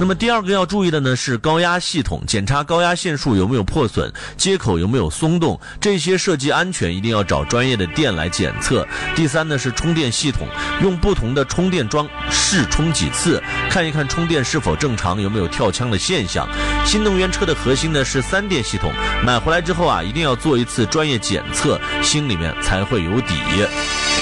那么第二个要注意的呢是高压系统，检查高压线束有没有破损，接口有没有松动，这些涉及安全，一定要找专业的店来检测。第三呢是充电系统，用不同的充电桩试充几次，看一看充电是否正常，有没有跳枪的现象。新能源车的核心呢是3电系统，买回来之后啊，一定要做一次专业检测，心里面才会有底。